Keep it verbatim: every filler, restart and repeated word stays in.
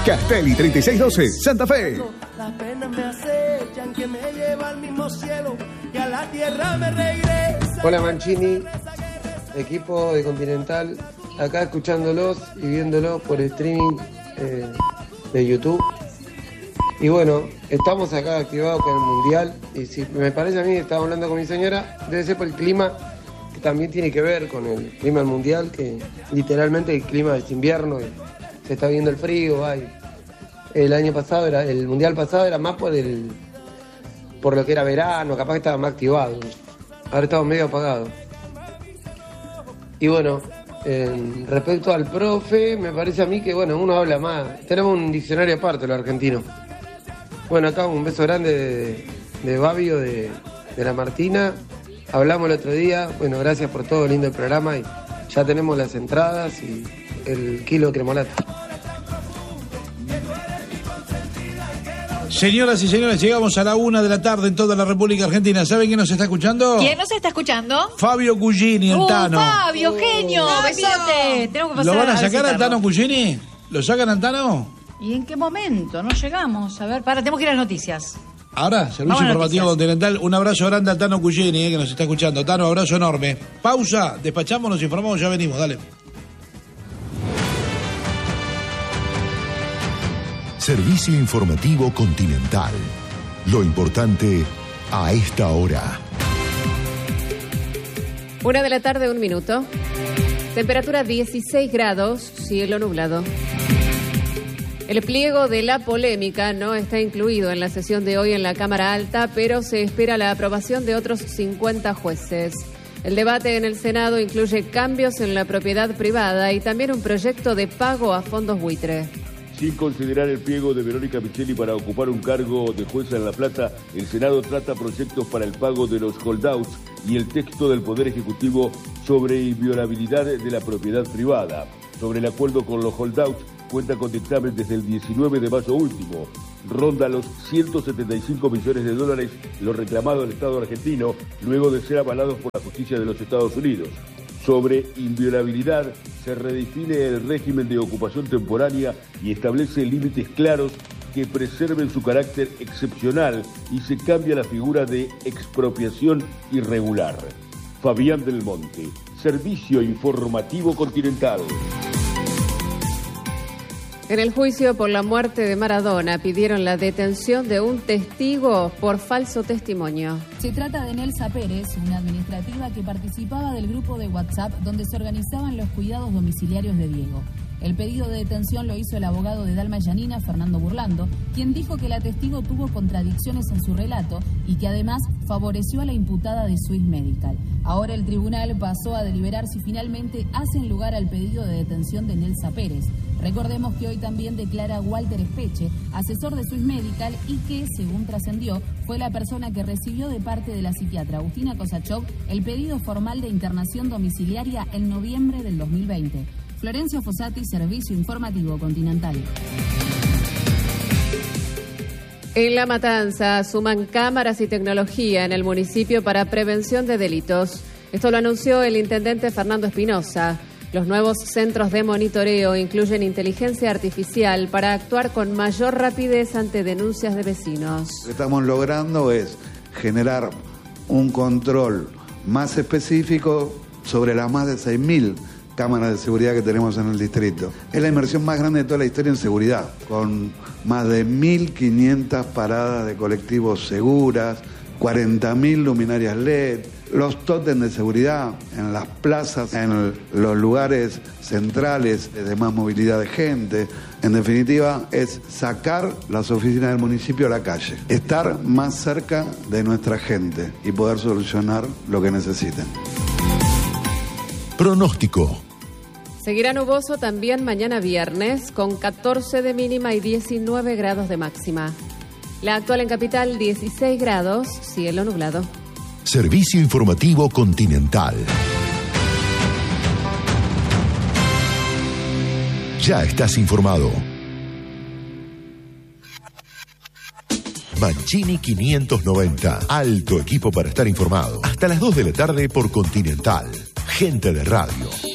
Castelli treinta y seis doce, Santa Fe. Las penas me acechan, que me lleva al mismo cielo, que a la tierra me regresa. Hola Mancini, equipo de Continental, acá escuchándolos y viéndolos por streaming eh, de YouTube. Y bueno, estamos acá activados con el Mundial y si me parece a mí, estaba hablando con mi señora, debe ser por el clima, que también tiene que ver con el clima del Mundial, que literalmente el clima es invierno y se está viendo el frío. Ay. El año pasado, era el Mundial pasado era más por el por lo que era verano, capaz que estaba más activado. Ahora estamos medio apagados. Y bueno, eh, respecto al profe, me parece a mí que bueno, uno habla más. Tenemos un diccionario aparte, los argentinos. Bueno, acá un beso grande de, de Babio, de, de la Martina. Hablamos el otro día. Bueno, gracias por todo, lindo el programa. Y ya tenemos las entradas y el kilo de cremolata. Señoras y señores, llegamos a la una de la tarde en toda la República Argentina. ¿Saben quién nos está escuchando? ¿Quién nos está escuchando? Fabio Cugini, el uh, Tano. Fabio, genio, uh, besote. Tenemos que pasar ¿Lo van a, a sacar al Tano Cugini? ¿Lo sacan al Tano? ¿Y en qué momento? No llegamos. A ver, para, tenemos que ir a las noticias. Ahora, Servicio Informativo Continental. Un abrazo grande al Tano Cugini, eh, que nos está escuchando. Tano, abrazo enorme. Pausa, despachamos, nos informamos, ya venimos, dale. Servicio Informativo Continental. Lo importante a esta hora. Una de la tarde, un minuto. Temperatura dieciséis grados, cielo nublado. El pliego de la polémica no está incluido en la sesión de hoy en la Cámara Alta, pero se espera la aprobación de otros cincuenta jueces. El debate en el Senado incluye cambios en la propiedad privada y también un proyecto de pago a fondos buitre. Sin considerar el pliego de Verónica Micheli para ocupar un cargo de jueza en La Plata, el Senado trata proyectos para el pago de los holdouts y el texto del Poder Ejecutivo sobre inviolabilidad de la propiedad privada. Sobre el acuerdo con los holdouts, cuenta con dictamen desde el diecinueve de mayo último. Ronda los ciento setenta y cinco millones de dólares lo reclamado al Estado argentino, luego de ser avalados por la justicia de los Estados Unidos. Sobre inviolabilidad, se redefine el régimen de ocupación temporánea y establece límites claros que preserven su carácter excepcional y se cambia la figura de expropiación irregular. Fabián del Monte, Servicio Informativo Continental. En el juicio por la muerte de Maradona pidieron la detención de un testigo por falso testimonio. Se trata de Nelsa Pérez, una administrativa que participaba del grupo de WhatsApp donde se organizaban los cuidados domiciliarios de Diego. El pedido de detención lo hizo el abogado de Dalma Yanina, Fernando Burlando, quien dijo que la testigo tuvo contradicciones en su relato y que además favoreció a la imputada de Swiss Medical. Ahora el tribunal pasó a deliberar si finalmente hacen lugar al pedido de detención de Nelsa Pérez. Recordemos que hoy también declara Walter Espeche, asesor de Swiss Medical y que, según trascendió, fue la persona que recibió de parte de la psiquiatra Agustina Kosachov el pedido formal de internación domiciliaria en noviembre del dos mil veinte. Florencio Fossati, Servicio Informativo Continental. En La Matanza suman cámaras y tecnología en el municipio para prevención de delitos. Esto lo anunció el intendente Fernando Espinosa. Los nuevos centros de monitoreo incluyen inteligencia artificial para actuar con mayor rapidez ante denuncias de vecinos. Lo que estamos logrando es generar un control más específico sobre las más de seis mil cámaras de seguridad que tenemos en el distrito. Es la inversión más grande de toda la historia en seguridad, con más de mil quinientas paradas de colectivos seguras, cuarenta mil luminarias L E D, los tótems de seguridad en las plazas, en el, los lugares centrales de más movilidad de gente. En definitiva, es sacar las oficinas del municipio a la calle, estar más cerca de nuestra gente y poder solucionar lo que necesiten. Pronóstico. Seguirá nuboso también mañana viernes, con catorce de mínima y diecinueve grados de máxima. La actual en Capital, dieciséis grados, cielo nublado. Servicio Informativo Continental. Ya estás informado. Mancini quinientos noventa. Alto equipo para estar informado. Hasta las dos de la tarde por Continental. Gente de radio.